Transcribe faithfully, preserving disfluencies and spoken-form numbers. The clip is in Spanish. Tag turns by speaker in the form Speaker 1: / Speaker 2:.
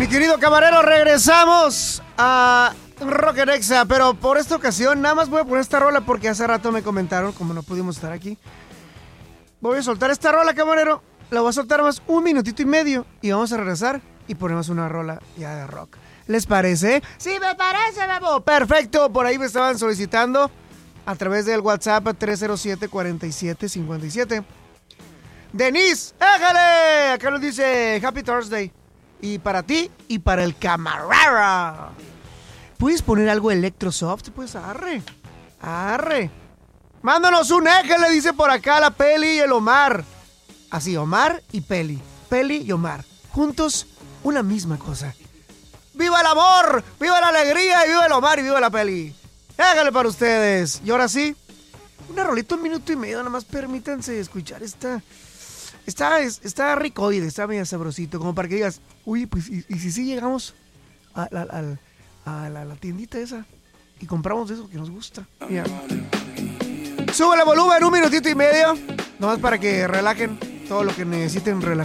Speaker 1: Mi querido camarero, regresamos a Rock and Exa, pero por esta ocasión nada más voy a poner esta rola porque hace rato me comentaron, como no pudimos estar aquí. Voy a soltar esta rola, camarero, la voy a soltar más un minutito y medio y vamos a regresar y ponemos una rola ya de rock. ¿Les parece? Sí, me parece, Bebo. Perfecto, por ahí me estaban solicitando a través del WhatsApp tres cero siete, cuatro siete, cinco siete. Denise, ¡éjale! Acá nos dice Happy Thursday. Y para ti y para el camarera. ¿Puedes poner algo electrosoft? Pues arre, arre. Mándanos un eje, le dice por acá la Peli y el Omar. Así, Omar y Peli. Peli y Omar. Juntos, una misma cosa. ¡Viva el amor! ¡Viva la alegría! ¡Y viva el Omar y viva la Peli! Hágale para ustedes. Y ahora sí, una rolita, un minuto y medio. Nada más permítanse escuchar esta... Está, está ricoide, está medio sabrosito. Como para que digas, uy, pues, ¿y, y si sí llegamos a, a, a, a la, la tiendita esa y compramos eso que nos gusta? Mira. Sube el volumen, un minutito y medio. Nomás para que relajen todo lo que necesiten relajar.